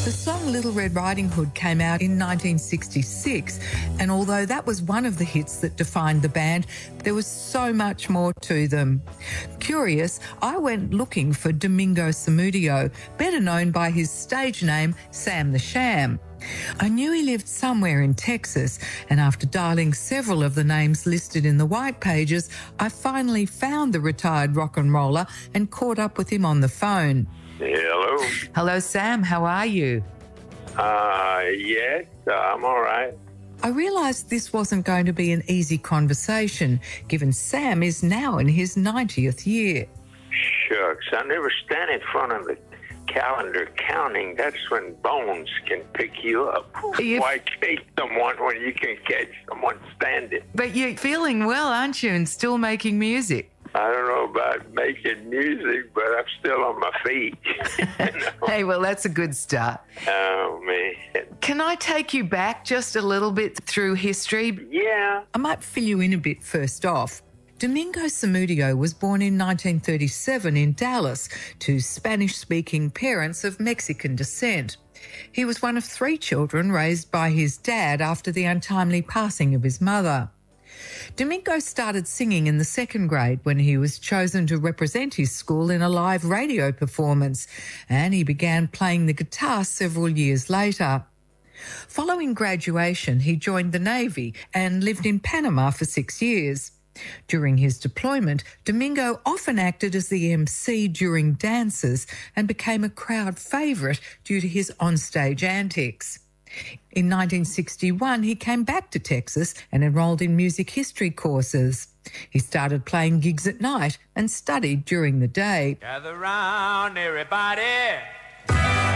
The song Little Red Riding Hood came out in 1966, and although that was one of the hits that defined the band, there was so much more to them. Curious, I went looking for Domingo Samudio, better known by his stage name Sam the Sham. I knew he lived somewhere in Texas, and after dialing several of the names listed in the white pages, I finally found the retired rock and roller and caught up with him on the phone. Hello. Hello, Sam. How are you? Yes, I'm all right. I realised this wasn't going to be an easy conversation, given Sam is now in his 90th year. Shucks, I never stand in front of the calendar counting. That's when bones can pick you up. Why chase someone when you can catch someone standing? But you're feeling well, aren't you, and still making music? I don't know about making music, but I'm still on my feet. Hey, well, that's a good start. Oh, man. Can I take you back just a little bit through history? Yeah. I might fill you in a bit first off. Domingo Samudio was born in 1937 in Dallas to Spanish-speaking parents of Mexican descent. He was one of 3 children raised by his dad after the untimely passing of his mother. Domingo started singing in the 2nd grade when he was chosen to represent his school in a live radio performance, and he began playing the guitar several years later. Following graduation, he joined the Navy and lived in Panama for 6 years. During his deployment, Domingo often acted as the MC during dances and became a crowd favourite due to his onstage antics. In 1961, he came back to Texas and enrolled in music history courses. He started playing gigs at night and studied during the day. Gather round, everybody.